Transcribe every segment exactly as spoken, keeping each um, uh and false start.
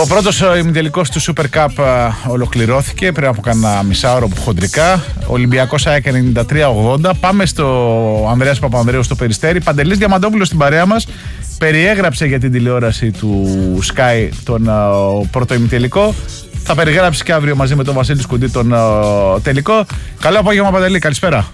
Ο πρώτος ημιτελικός του Super Cup ολοκληρώθηκε πριν από κάνα μισάωρο χοντρικά. Ολυμπιακός ΑΕΚ ενενήντα τρία ογδόντα. Πάμε στο Ανδρέας Παπανδρέου στο Περιστέρι. Παντελής Διαμαντόπουλος στην παρέα μας περιέγραψε για την τηλεόραση του Sky τον uh, πρώτο ημιτελικό. Θα περιγράψει και αύριο μαζί με τον Βασίλη Σκουντή τον uh, τελικό. Καλό απόγευμα, Παντελή, καλησπέρα.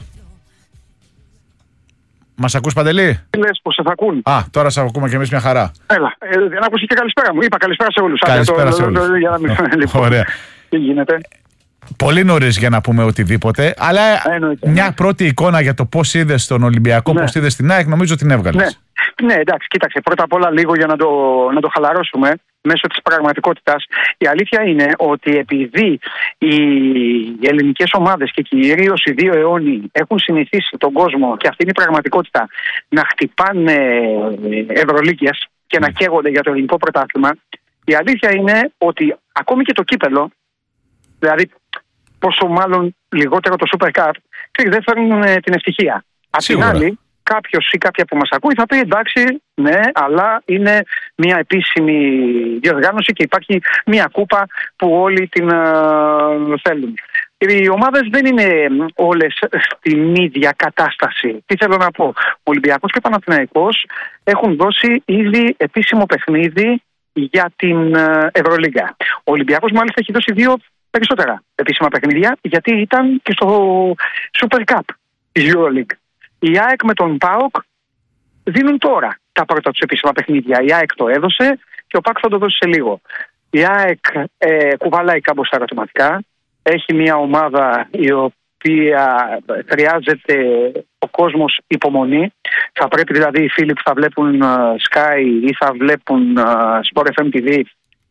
Μας ακούς, Παντελή? Λες πως σε θα ακούν. Α, τώρα σε ακούμε και εμείς μια χαρά. Έλα, ε, δεν άκουσε και καλησπέρα μου. Είπα καλησπέρα σε όλους. Καλησπέρα σε όλους. Για να μην... λοιπόν, ωραία. Τι γίνεται? Πολύ νωρίς για να πούμε οτιδήποτε, αλλά Εννοείται, μια ναι. πρώτη εικόνα για το πώς είδες τον Ολυμπιακό, ναι. πώς είδες την ΑΕΚ, νομίζω την έβγαλες. Ναι. ναι, εντάξει, κοίταξε. Πρώτα απ' όλα λίγο για να το, να το χαλαρώσουμε μέσω της πραγματικότητας. Η αλήθεια είναι ότι επειδή οι ελληνικές ομάδες και κυρίως οι δύο αιώνιοι έχουν συνηθίσει τον κόσμο, και αυτή είναι η πραγματικότητα, να χτυπάνε Ευρωλίγκες και να καίγονται για το ελληνικό πρωτάθλημα, η αλήθεια είναι ότι ακόμη και το κύπελο, δηλαδή πόσο μάλλον λιγότερο το Super Cup, δεν φέρνουν την ευτυχία. Απ' την άλλη, κάποιος ή κάποια που μας ακούει θα πει εντάξει, ναι, αλλά είναι μια επίσημη διοργάνωση και υπάρχει μια κούπα που όλοι την uh, θέλουν. Οι ομάδες δεν είναι όλες στην ίδια κατάσταση. Τι θέλω να πω? Ο Ολυμπιακός και ο Παναθηναϊκός έχουν δώσει ήδη επίσημο παιχνίδι για την Ευρωλίγκα. Ο Ολυμπιακός μάλιστα έχει δώσει δύο περισσότερα επίσημα παιχνίδια, γιατί ήταν και στο Super Cup της EuroLeague. Η ΑΕΚ με τον ΠΑΟΚ δίνουν τώρα τα πρώτα τους επίσημα παιχνίδια. Η ΑΕΚ το έδωσε και ο ΠΑΟΚ θα το δώσει σε λίγο. Η ΑΕΚ ε, κουβαλάει κάπως τα ερωτηματικά. Έχει μια ομάδα η οποία χρειάζεται ο κόσμος υπομονή. Θα πρέπει δηλαδή οι φίλοι που θα βλέπουν uh, Sky ή θα βλέπουν uh, Sport εφ εμ τι βι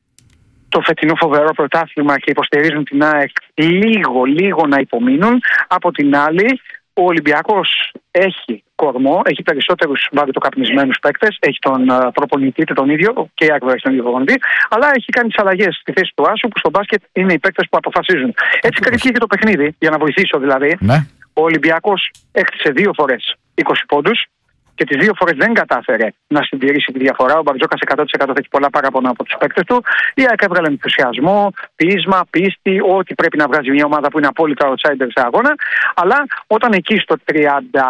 το φετινό φοβερό πρωτάθλημα και υποστηρίζουν την ΑΕΚ λίγο, λίγο να υπομείνουν. Από την άλλη, ο Ολυμπιακός έχει κορμό, έχει περισσότερους βαρυτοκαπνισμένους παίκτες, έχει τον uh, προπονητή του τον ίδιο, και η ΑΕΚ έχει τον ίδιο προπονητή, αλλά έχει κάνει τις αλλαγές στη θέση του Άσου, που στο μπάσκετ είναι οι παίκτες που αποφασίζουν. Έτσι κρατήθηκε και το παιχνίδι, για να βοηθήσω δηλαδή. Ναι. Ο Ολυμπιακός έκτισε δύο φορές είκοσι πόντους και τις δύο φορές δεν κατάφερε να συντηρήσει τη διαφορά. Ο Μπαρτζόκας εκατό τοις εκατό θα έχει πολλά παράπονα από τους παίκτες του. Η ΑΕΚ έβγαλε ενθουσιασμό, πείσμα, πίστη, ό,τι πρέπει να βγάζει μια ομάδα που είναι απόλυτα outsider σε αγώνα. Αλλά όταν εκεί στο τριάντα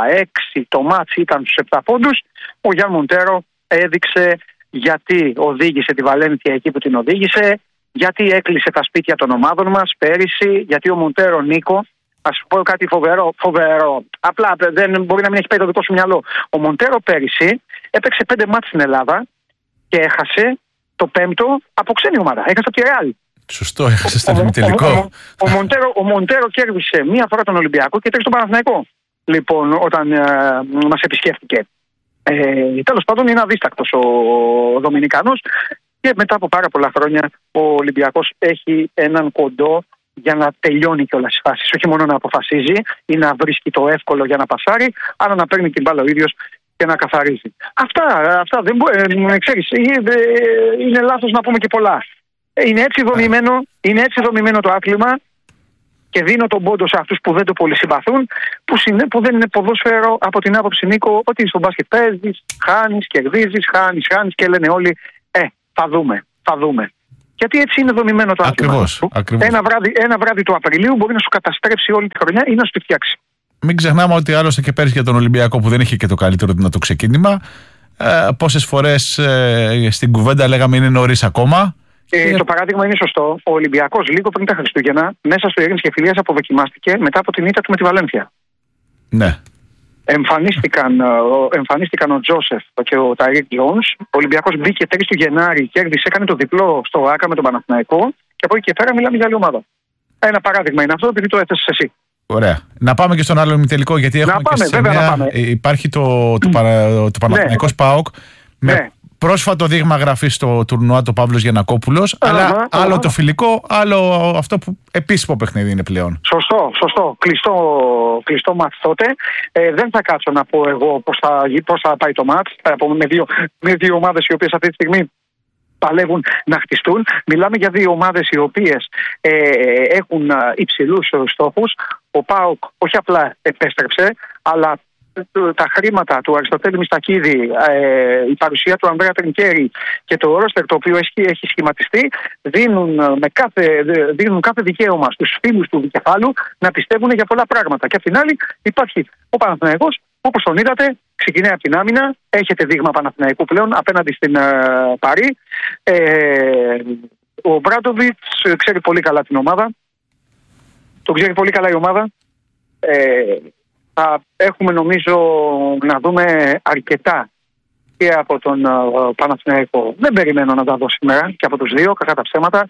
έξι το μάτς ήταν στους επτά πόντους, ο Γιάν Μοντέρο έδειξε γιατί οδήγησε τη Βαλένθια εκεί που την οδήγησε, γιατί έκλεισε τα σπίτια των ομάδων μας πέρυσι, γιατί ο Μοντέρο, Νίκο, ας σου πω κάτι φοβερό, φοβερό. Απλά δεν μπορεί να μην έχει πάει το δικό σου μυαλό. Ο Μοντέρο πέρυσι έπαιξε πέντε μάτς στην Ελλάδα και έχασε το πέμπτο από ξένη ομάδα. Έχασε από τη Ρεάλ. Σωστό, έχασε στο ημιτελικό. Ο, ο, ο, ο, Μοντέρο, ο Μοντέρο κέρδισε μία φορά τον Ολυμπιακό και τρεις τον Παναθηναϊκό. Λοιπόν, όταν ε, μας επισκέφτηκε. Ε, τέλος πάντων, είναι αδίστακτος ο, ο Δομινικανός και μετά από πάρα πολλά χρόνια ο Ολυμπιακός έχει έναν κοντό για να τελειώνει και όλες τις φάσεις. Όχι μόνο να αποφασίζει ή να βρίσκει το εύκολο για να πασάρει, αλλά να παίρνει την μπάλα ο ίδιος και να καθαρίζει. Αυτά, αυτά δεν μπορεί, ξέρεις, είναι λάθος να πούμε και πολλά. Είναι έτσι δομημένο, είναι έτσι δομημένο το άθλημα και δίνω τον πόντο σε αυτούς που δεν το πολύ συμπαθούν, που, συνέ, που δεν είναι ποδόσφαιρο από την άποψη, Νίκο, ότι στο μπάσκετ παίζεις, χάνεις, κερδίζεις, χάνεις, χάνεις και λένε όλοι, ε, θα δούμε, θα δούμε. Γιατί έτσι είναι δομημένο το άθλημα. Ένα βράδυ, ένα βράδυ του Απριλίου μπορεί να σου καταστρέψει όλη τη χρονιά ή να σου τη φτιάξει. Μην ξεχνάμε ότι άλλωστε και πέρυσι για τον Ολυμπιακό, που δεν είχε και το καλύτερο δυνατό ξεκίνημα, ε, πόσες φορές ε, στην κουβέντα λέγαμε είναι νωρίς ακόμα. Ε, και... Το παράδειγμα είναι σωστό. Ο Ολυμπιακός λίγο πριν τα Χριστούγεννα, μέσα στο Ειρήνης και Φιλίας, αποδοκιμάστηκε μετά από την ήττα του με τη Βαλένθια. Ναι. Εμφανίστηκαν, εμφανίστηκαν ο Τζόσεφ και ο Ταϊρίκ Τζόουνς. Ο Ολυμπιακός μπήκε τρεις του Γενάρη, κέρδισε, έκανε το διπλό στο ΆΚΑ με τον Παναθηναϊκό και από εκεί και πέρα μιλάμε για άλλη ομάδα. Ένα παράδειγμα είναι αυτό, επειδή το έθεσες εσύ. Ωραία. Να πάμε και στον άλλο ημιτελικό, γιατί έχουμε να πάμε, και σε μια... Υπάρχει το, το, παρα... το Παναθηναϊκός ναι. ΠΑΟΚ με ναι. πρόσφατο δείγμα γραφή στο τουρνουά το Παύλος Γιαννακόπουλος, uh-huh, αλλά uh-huh. άλλο το φιλικό, άλλο αυτό που επίσημο παιχνίδι είναι πλέον. Σωστό, σωστό. Κλειστό, κλειστό μάτς τότε. Ε, δεν θα κάτσω να πω εγώ πώς θα, πώς θα πάει το μάτς. Με δύο, με δύο ομάδες οι οποίες αυτή τη στιγμή παλεύουν να χτιστούν. Μιλάμε για δύο ομάδες οι οποίες ε, έχουν υψηλούς στόχους. Ο ΠΑΟΚ όχι απλά επέστρεψε, αλλά τα χρήματα του Αριστοτέλη Μιστακίδη, ε, η παρουσία του Ανδρέα Τρινκέρη και το ρόστερ το οποίο έχει, έχει σχηματιστεί δίνουν, με κάθε, δίνουν κάθε δικαίωμα στους φίλους του δικεφάλου να πιστεύουν για πολλά πράγματα. Και απ' την άλλη υπάρχει ο Παναθηναϊκός, όπως τον είδατε, ξεκινάει από την άμυνα, έχετε δείγμα Παναθηναϊκού πλέον απέναντι στην ε, Παρί. Ε, ο Μπράντοβιτς ξέρει πολύ καλά την ομάδα, το ξέρει πολύ καλά η ομάδα. Ε, θα έχουμε νομίζω να δούμε αρκετά και από τον uh, Παναθηναϊκό. Δεν περιμένω να τα δω σήμερα και από τους δύο, κακά τα ψέματα.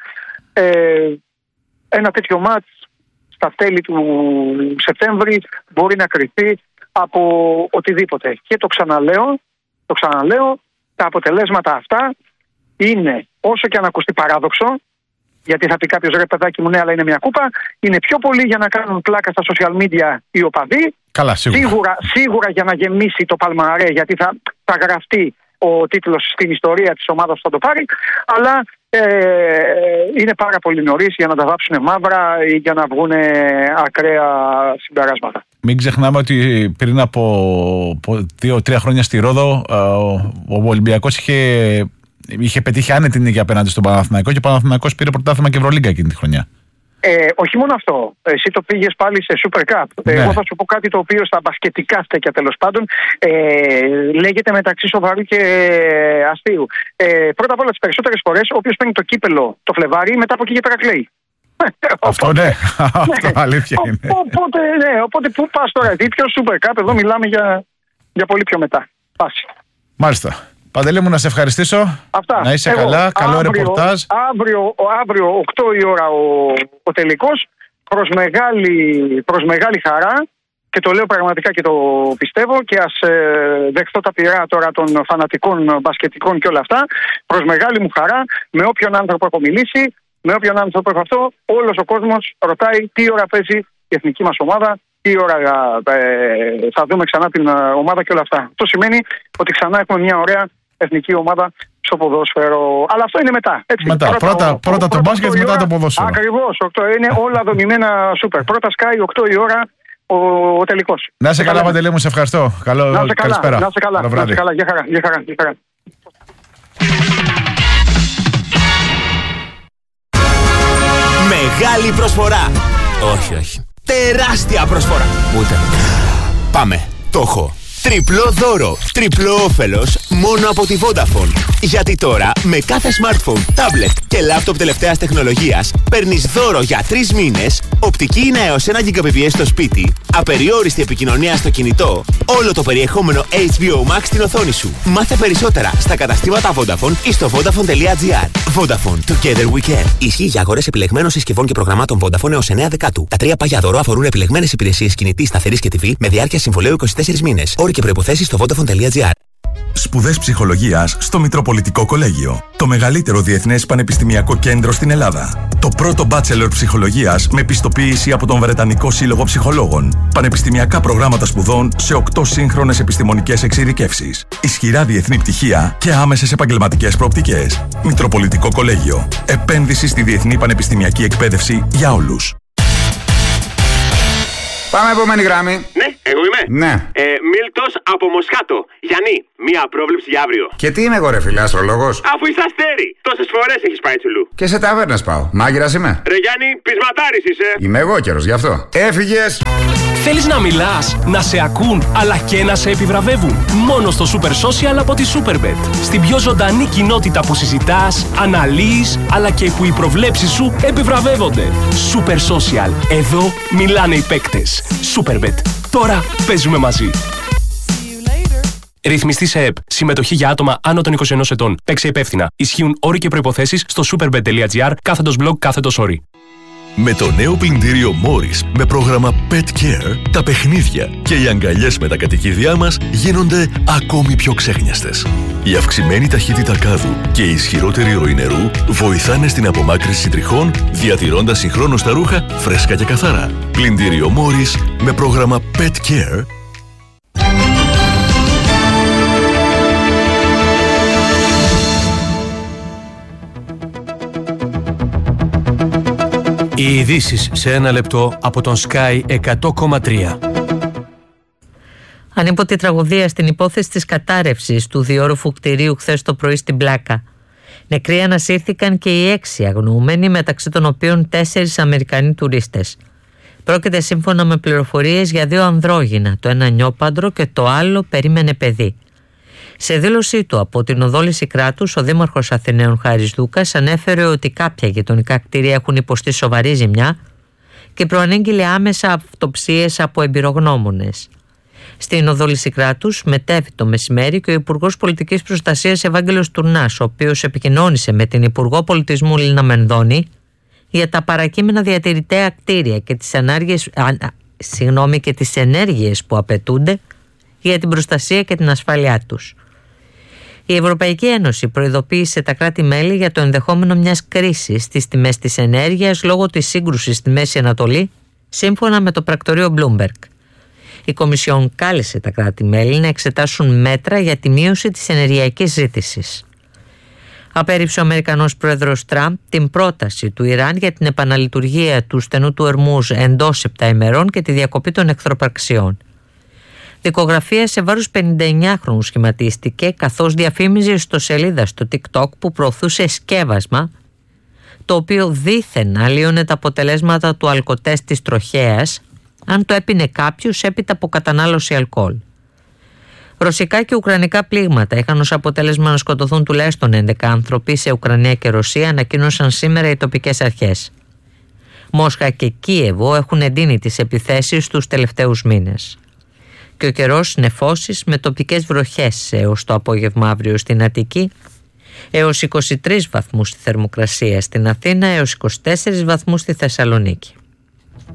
Ε, ένα τέτοιο μάτς στα τέλη του Σεπτέμβρη μπορεί να κριθεί από οτιδήποτε. Και το ξαναλέω, το ξαναλέω, τα αποτελέσματα αυτά είναι, όσο και αν ακουστεί παράδοξο, γιατί θα πει κάποιος, ρε παιδάκι μου, ναι, αλλά είναι μια κούπα, είναι πιο πολύ για να κάνουν πλάκα στα social media οι οπαδοί. Καλά, σίγουρα. Σίγουρα, σίγουρα για να γεμίσει το παλμαρέ, γιατί θα, θα γραφτεί ο τίτλος στην ιστορία της ομάδας που θα το πάρει, αλλά ε, είναι πάρα πολύ νωρίς για να τα βάψουν μαύρα ή για να βγουν ακραία συμπεράσματα. Μην ξεχνάμε ότι πριν από δύο-τρία χρόνια στη Ρόδο ο Ολυμπιακός είχε, είχε πετύχει άνετη νίκη απέναντι στον Παναθηναϊκό και ο Παναθηναϊκός πήρε πρωτάθλημα και Ευρωλίγκα εκείνη τη χρονιά. Ε, όχι μόνο αυτό. Εσύ το πήγες πάλι σε Super Cup. Ναι. Εγώ θα σου πω κάτι το οποίο στα μπασκετικά στέκια τέλος πάντων ε, λέγεται μεταξύ σοβαρού και αστείου. Ε, πρώτα απ' όλα τις περισσότερες φορές όποιος παίρνει το κύπελο το Φλεβάρι μετά από εκεί και πέρα κλαίει. Αυτό ναι, αυτό αλήθεια είναι. Οπότε, ναι, οπότε πού πας τώρα, δει ποιο Super Cup, εδώ μιλάμε για, για πολύ πιο μετά. Πάση. Μάλιστα. Παντελή μου, να σε ευχαριστήσω. Αυτά. Να είσαι Εγώ, καλά, καλό αύριο, ρεπορτάζ. Αύριο, αύριο οκτώ η ώρα ο, ο τελικός, προς μεγάλη, προς μεγάλη χαρά, και το λέω πραγματικά και το πιστεύω, και ας ε, δεχτώ τα πειρά τώρα των φανατικών μπασκετικών και όλα αυτά, προς μεγάλη μου χαρά, με όποιον άνθρωπο έχω μιλήσει, με όποιον άνθρωπο έχω αυτό, όλος ο κόσμος ρωτάει τι ώρα παίζει η εθνική μας ομάδα, τι ώρα ε, θα δούμε ξανά την ομάδα και όλα αυτά. Αυτό σημαίνει ότι ξανά έχουμε μια ωραία εθνική ομάδα στο ποδόσφαιρο. Αλλά αυτό είναι μετά. Έτσι. Μετά. Πρώτα, πρώτα, πρώτα το μπάσκετ, μετά το ποδόσφαιρο. Ακριβώς. Είναι όλα δομημένα σούπερ. Πρώτα σκάει οκτώ η ώρα ο, ο τελικός. Να είσαι καλά, Παντελή μου, σε ευχαριστώ. Καλό, να σε καλά, καλησπέρα. Να σε καλά. Να σε καλά. Γεια χαρά. Γεια χαρά. Γεια χαρά. Μεγάλη προσφορά. Όχι, όχι. Τεράστια προσφορά. Ούτε. Πάμε. Το έχω. Τριπλό δώρο, τριπλό όφελος μόνο από τη Vodafone. Γιατί τώρα με κάθε smartphone, tablet και laptop τελευταίας τεχνολογίας παίρνεις δώρο για τρεις μήνες, οπτική είναι έως ένα γιγαμπιτ στο σπίτι, απεριόριστη επικοινωνία στο κινητό, όλο το περιεχόμενο έιτς μπι ο Max στην οθόνη σου. Μάθε περισσότερα στα καταστήματα Vodafone ή στο vodafone τελεία gr. Vodafone, together we care. Ισχύει για αγορές επιλεγμένων συσκευών και προγραμμάτων Vodafone έως εννέα Δεκάτου. Τα τρία παγιά δώρο αφορούν επιλεγμένες υπηρεσίες κινητής, σταθερής και τι βι με διάρκεια συμβολαίου είκοσι τέσσερις μήνες. Όροι και προϋποθέσεις στο vodafone τελεία gr. Σπουδές ψυχολογίας στο Μητροπολιτικό Κολέγιο. Το μεγαλύτερο διεθνές πανεπιστημιακό κέντρο στην Ελλάδα. Το πρώτο bachelor ψυχολογίας με πιστοποίηση από τον Βρετανικό Σύλλογο Ψυχολόγων. Πανεπιστημιακά προγράμματα σπουδών σε οκτώ σύγχρονες επιστημονικές εξειδικεύσεις. Ισχυρά διεθνή πτυχία και άμεσες επαγγελματικές προοπτικές. Μητροπολιτικό Κολέγιο. Επένδυση στη διεθνή πανεπιστημιακή εκπαίδευση για όλους. Πάμε επόμενη γράμμη. Ναι, εγώ είμαι. Ναι. Ε, Μίλτος από Μοσχάτο. Γιάννη, μία πρόβλεψη για αύριο. Και τι είμαι εγώ, ρε φίλε, αστρολόγος? Αφού είσαι αστέρι, τόσες φορές έχεις πάει τσουλού. Και σε ταβέρνες πάω. Μάγειρας είμαι. Ρε Γιάννη, πεισματάρης είσαι. Είμαι εγώ καιρος γι' αυτό. Έφυγες. Θέλεις να μιλάς, να σε ακούν, αλλά και να σε επιβραβεύουν? Μόνο στο Super Social από τη Superbet. Στην πιο ζωντανή κοινότητα που συζητάς, αναλύεις, αλλά και που οι προβλέψεις σου επιβραβεύονται. Super Social. Εδώ μιλάνε οι παίκτες. Superbet. Τώρα παίζουμε μαζί. Ρυθμιστή σε ΕΠ. Συμμετοχή για άτομα άνω των είκοσι ενός ετών. Παίξε υπεύθυνα. Ισχύουν όροι και προϋποθέσεις στο superbet τελεία gr κάθετος blog κάθετος όροι. Με το νέο πλυντήριο Morris με πρόγραμμα Pet Care, τα παιχνίδια και οι αγκαλιές με τα κατοικίδια μας γίνονται ακόμη πιο ξέχνιαστες. Η αυξημένη ταχύτητα κάδου και η ισχυρότερη ροή νερού βοηθάνε στην απομάκρυνση τριχών, διατηρώντας συγχρόνως τα ρούχα φρέσκα και καθαρά. Πλυντήριο Morris με πρόγραμμα Pet Care. Οι ειδήσεις σε ένα λεπτό από τον Sky εκατό κόμμα τρία. Ανίποτη τραγωδία στην υπόθεση της κατάρρευσης του διόρροφου κτηρίου χθες το πρωί στην Πλάκα. Νεκροί ανασύρθηκαν και οι έξι αγνοούμενοι, μεταξύ των οποίων τέσσερις Αμερικανοί τουρίστες. Πρόκειται σύμφωνα με πληροφορίες για δύο ανδρόγυνα, το ένα νιόπαντρο και το άλλο περίμενε παιδί. Σε δήλωσή του από την οδό Λυσικράτους, ο Δήμαρχος Αθηναίων Χάρης Δούκας ανέφερε ότι κάποια γειτονικά κτίρια έχουν υποστεί σοβαρή ζημιά και προανήγγειλε άμεσα αυτοψίες από εμπειρογνώμονες. Στην οδό Λυσικράτους μετέβη το μεσημέρι και ο Υπουργός Πολιτικής Προστασίας Ευάγγελος Τουρνάς, ο οποίος επικοινώνησε με την Υπουργό Πολιτισμού Λίνα Μενδώνη για τα παρακείμενα διατηρητέα κτίρια και τις, ανάργειες, α, συγγνώμη, και τις ενέργειες που απαιτούνται για την προστασία και την ασφάλειά τους. Η Ευρωπαϊκή Ένωση προειδοποίησε τα κράτη-μέλη για το ενδεχόμενο μιας κρίσης στις τιμές της ενέργειας λόγω της σύγκρουσης στη Μέση Ανατολή, σύμφωνα με το πρακτορείο Bloomberg. Η Κομισιόν κάλεσε τα κράτη-μέλη να εξετάσουν μέτρα για τη μείωση της ενεργειακής ζήτησης. Απέρριψε ο Αμερικανός πρόεδρος Τραμπ την πρόταση του Ιράν για την επαναλειτουργία του στενού του Ορμούζ εντός επτά ημερών και τη διακοπή των εχθροπραξιών. Δικογραφία σε βάρος πενηνταεννιάχρονου σχηματίστηκε, καθώς διαφήμιζε στο σελίδα στο TikTok που προωθούσε σκεύασμα το οποίο δήθεν αλλίωνε τα αποτελέσματα του αλκοτέστ της τροχέας αν το έπινε κάποιος έπειτα από κατανάλωση αλκοόλ. Ρωσικά και ουκρανικά πλήγματα είχαν ως αποτέλεσμα να σκοτωθούν τουλάχιστον έντεκα άνθρωποι σε Ουκρανία και Ρωσία, ανακοίνωσαν σήμερα οι τοπικές αρχές. Μόσχα και Κίεβο έχουν εντείνει τις επιθέσεις τους τελευταίους μήνες. Και ο καιρός νεφώσεις με τοπικές βροχές έως το απόγευμα αύριο στην Αττική, έως είκοσι τρεις βαθμούς στη θερμοκρασία στην Αθήνα, έως είκοσι τέσσερις βαθμούς στη Θεσσαλονίκη.